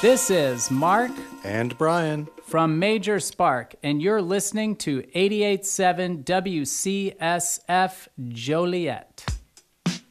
This is Mark and Brian from Major Spark, and you're listening to 88.7 WCSF Joliet.